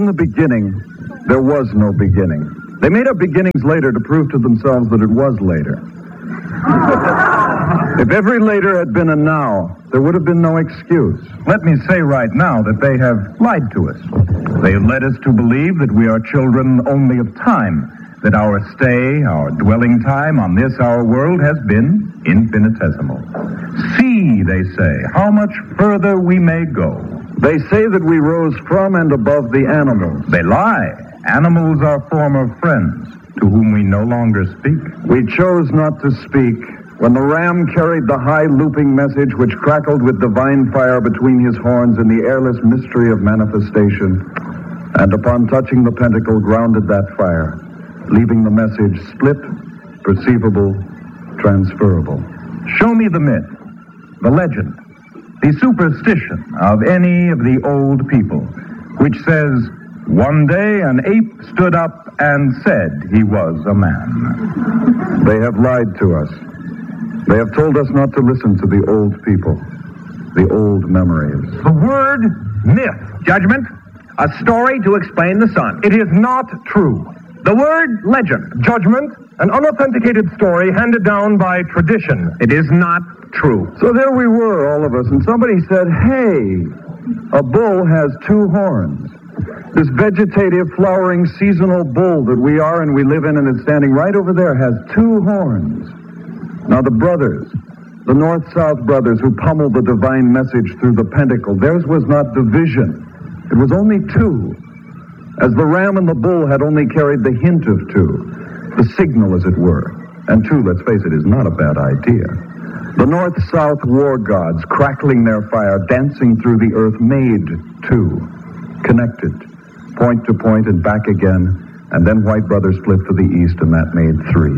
in the beginning, there was no beginning. They made up beginnings later to prove to themselves that it was later. If every later had been a now, there would have been no excuse. Let me say right now that they have lied to us. They have led us to believe that we are children only of time, that our stay, our dwelling time on this our world has been infinitesimal. See, they say, how much further we may go. They say that we rose from and above the animals. They lie. Animals are former friends, to whom we no longer speak. We chose not to speak when the ram carried the high looping message which crackled with divine fire between his horns in the airless mystery of manifestation, and upon touching the pentacle grounded that fire, leaving the message split, perceivable, transferable. Show me the myth, the legend, the superstition of any of the old people, which says, one day an ape stood up and said he was a man. They have lied to us. They have told us not to listen to the old people, the old memories. The word myth, judgment, a story to explain the sun. It is not true. The word legend, judgment, an unauthenticated story handed down by tradition. It is not true. So there we were, all of us, and somebody said, hey, a bull has two horns. This vegetative, flowering, seasonal bull that we are and we live in and is standing right over there has two horns. Now the brothers, the North-South brothers who pummeled the divine message through the pentacle, theirs was not division. It was only two. As the ram and the bull had only carried the hint of two, the signal as it were. And two, let's face it, is not a bad idea. The North-South war gods, crackling their fire, dancing through the earth, made two. Connected, point to point and back again, and then White Brother split for the East, and that made three.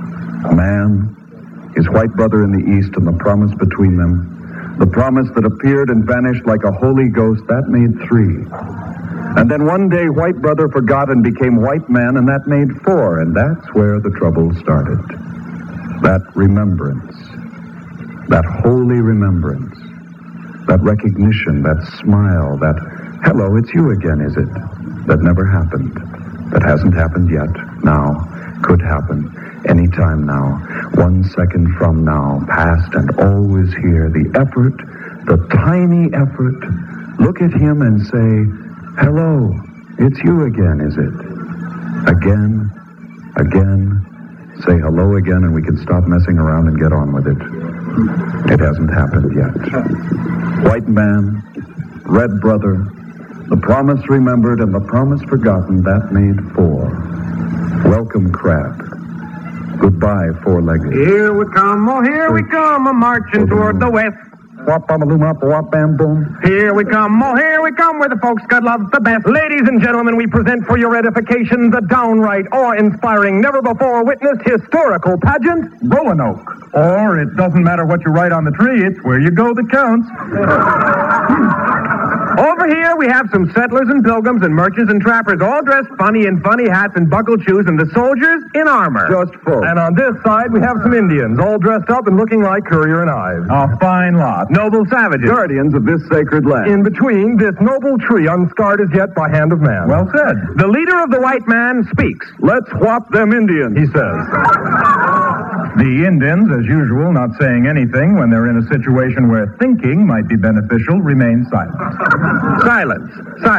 Man, his white brother in the East, and the promise between them, the promise that appeared and vanished like a Holy Ghost, that made three. And then one day White Brother forgot and became White Man, and that made four, and that's where the trouble started. That remembrance, that holy remembrance, that recognition, that smile, that, hello, it's you again, is it? That never happened. That hasn't happened yet. Now. Could happen. Anytime now. 1 second from now. Past and always here. The effort, the tiny effort. Look at him and say, hello, it's you again, is it? Again. Say hello again and we can stop messing around and get on with it. It hasn't happened yet. White man, red brother, the promise remembered and the promise forgotten, that made four. Welcome, crab. Goodbye, four-legged. Here we come, oh, here we come, a-marching toward the west. Wop-bam-a-loom-up-wop-bam-boom. Here we come, oh, here we come, where the folks God loves the best. Ladies and gentlemen, we present for your edification the downright awe-inspiring, never-before-witnessed historical pageant, Roanoke. Or, it doesn't matter what you write on the tree, it's where you go that counts. Over here, we have some settlers and pilgrims and merchants and trappers, all dressed funny in funny hats and buckled shoes, and the soldiers in armor. Just folks. And on this side, we have some Indians, all dressed up and looking like Currier and Ives. A fine lot. Noble savages. Guardians of this sacred land. In between, this noble tree unscarred as yet by hand of man. Well said. The leader of the white man speaks. Let's whop them Indians, He says. The Indians, as usual, not saying anything when they're in a situation where thinking might be beneficial, remain silent. Silence.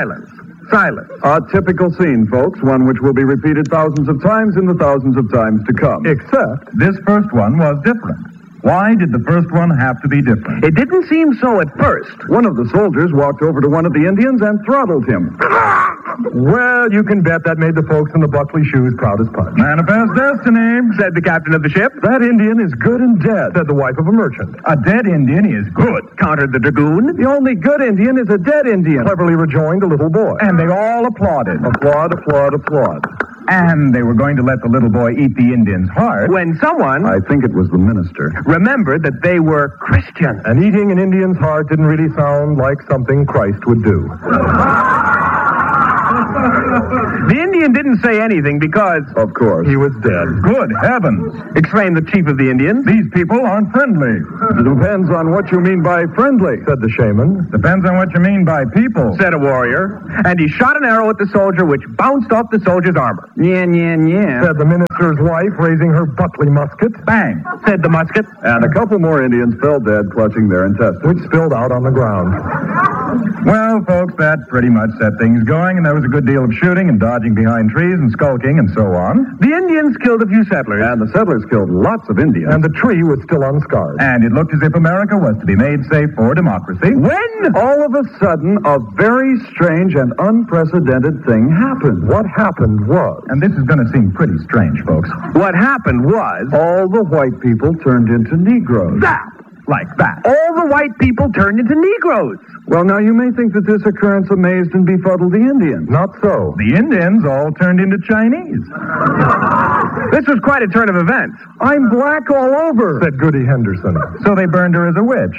A typical scene, folks, one which will be repeated thousands of times in the thousands of times to come. Except, This first one was different. Why did the first one have to be different? it didn't seem so at first. One of the soldiers walked over to one of the Indians and throttled him. Well, you can bet that made the folks in the Buckley shoes proud as punch. Manifest destiny, Said the captain of the ship. That Indian is good and dead. Said the wife of a merchant. a dead Indian is good. Countered the dragoon. The only good Indian is a dead Indian. Cleverly rejoined a little boy. And they all applauded. Applaud. And they were going to let the little boy eat the Indian's heart. When someone I think it was the minister. remembered that they were Christians. And eating an Indian's heart didn't really sound like something Christ would do. The Indian didn't say anything because... Of course. He was dead. Good heavens! Exclaimed the chief of the Indians. These people aren't friendly. It depends on what you mean by friendly, Said the shaman. Depends on what you mean by people. Said a warrior. And he shot an arrow at the soldier, which bounced off the soldier's armor. Yeah. Said the minister's wife, raising her Buckley musket. Bang! Said the musket. And a couple more Indians fell dead clutching their intestines. Which spilled out on the ground. Well, folks, that pretty much set things going, and there was a good deal of shooting and dodging behind trees and skulking and so on. The Indians killed a few settlers. And the settlers killed lots of Indians. And the tree was still unscarred. And it looked as if America was to be made safe for democracy. When? all of a sudden, a very strange and unprecedented thing happened. What happened was... And this is going to seem pretty strange, folks. What happened was... All the white people turned into Negroes. Zap! Like that. All the white people turned into Negroes. Well, now, you may think that this occurrence amazed and befuddled the Indians. Not so. The Indians all turned into Chinese. This was quite a turn of events. I'm black all over, Said Goody Henderson. So they burned her as a witch.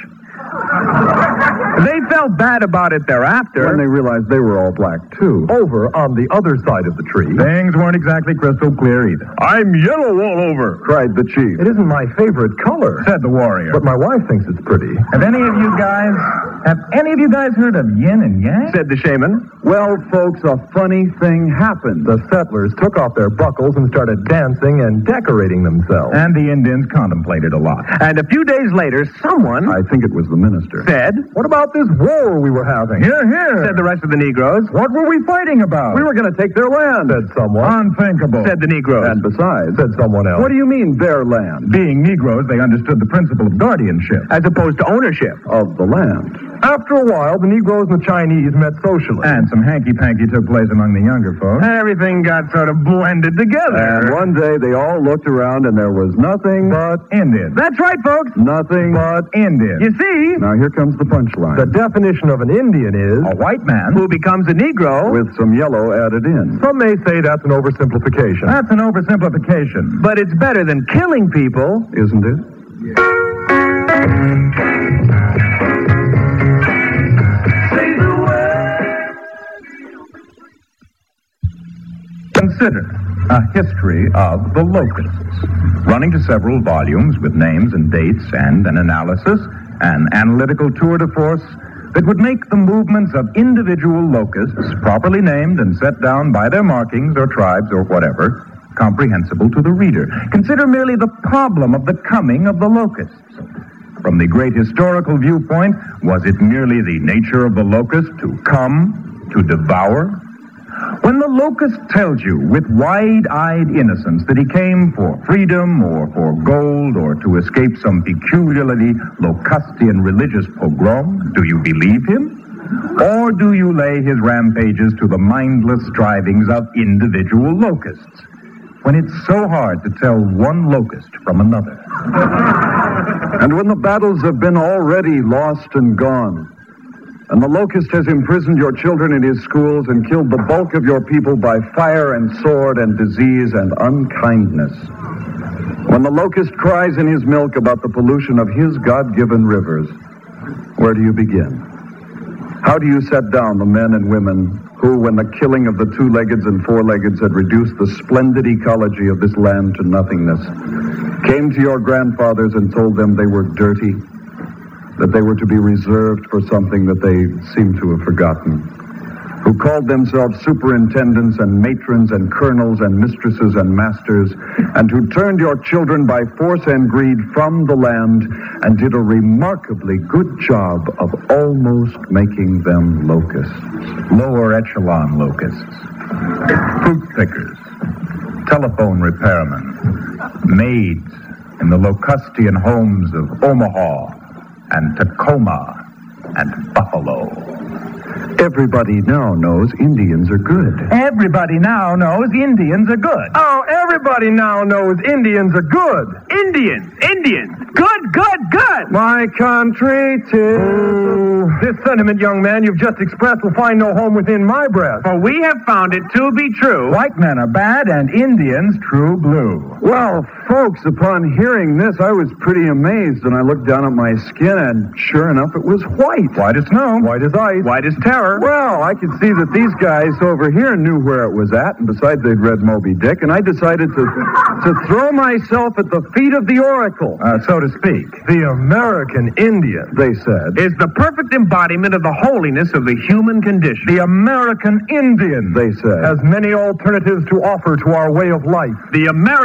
They felt bad about it thereafter. when they realized they were all black, too. Over on the other side of the tree. Things weren't exactly crystal clear either. I'm yellow all over. Cried the chief. It isn't my favorite color. Said the warrior. But my wife thinks it's pretty. Have any of you guys heard of yin and yang? Said the shaman. Well, folks, a funny thing happened. The settlers took off their buckles and started dancing and decorating themselves. And the Indians contemplated a lot. And a few days later, someone I think it was the minister. said, "What about this war we were having?" Hear, hear. Said the rest of the Negroes. What were we fighting about? We were going to take their land. Said someone. Unthinkable. Said the Negroes. And besides, Said someone else. what do you mean, their land? Being Negroes, they understood the principle of guardianship. As opposed to ownership. Of the land. After a while, the Negroes and the Chinese met socially. And some hanky-panky took place among the younger folks. Everything got sort of blended together. And one day they all looked around and there was nothing But Indians. That's right, folks. nothing But Indians. You see, Now here comes the punchline. the definition of an Indian is A white man. who becomes a Negro. With some yellow added in. Some may say that's an oversimplification. That's an oversimplification. But it's better than killing people. Isn't it? Consider a history of the locusts, running to several volumes with names and dates and an analysis, an analytical tour de force that would make the movements of individual locusts, properly named and set down by their markings or tribes or whatever, comprehensible to the reader. Consider merely the problem of the coming of the locusts. From the great historical viewpoint, was it merely the nature of the locust to come, to devour? When the locust tells you with wide-eyed innocence that he came for freedom or for gold or to escape some peculiarly Locustian religious pogrom, do you believe him? Or do you lay his rampages to the mindless strivings of individual locusts? When it's so hard to tell one locust from another. And when the battles have been already lost and gone, and the locust has imprisoned your children in his schools and killed the bulk of your people by fire and sword and disease and unkindness. When the locust cries in his milk about the pollution of his God-given rivers, where do you begin? How do you set down the men and women who, when the killing of the two-leggeds and four-leggeds had reduced the splendid ecology of this land to nothingness, came to your grandfathers and told them they were dirty, that they were to be reserved for something that they seemed to have forgotten, who called themselves superintendents and matrons and colonels and mistresses and masters, and who turned your children by force and greed from the land and did a remarkably good job of almost making them locusts. Lower echelon locusts, fruit pickers, telephone repairmen, maids in the Locustian homes of Omaha and Tacoma and Buffalo. Everybody now knows Indians are good. Everybody now knows Indians are good. Oh, Everybody now knows Indians are good. Indians. Good. My country, 'tis... This sentiment, young man, you've just expressed will find no home within my breast. For we have found it to be true. White men are bad and Indians true blue. Well, folks, upon hearing this, I was pretty amazed, and I looked down at my skin, and sure enough, it was white. White as snow. White as ice. White as terror. Well, I could see that these guys over here knew where it was at, and besides, they'd read Moby Dick, and I decided to throw myself at the feet of the oracle. So to speak. The American Indian, They said. Is the perfect embodiment of the holiness of the human condition. The American Indian. They said. has many alternatives to offer to our way of life. The American